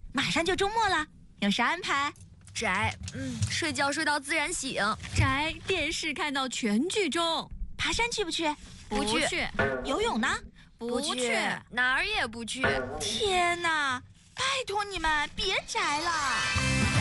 马上就周末了，有啥安排？ 宅，睡觉睡到自然醒。 宅，电视看到全剧终。 爬山去不去？ 不去。 游泳呢？ 不去，哪儿也不去。 天哪！拜托你们别宅了。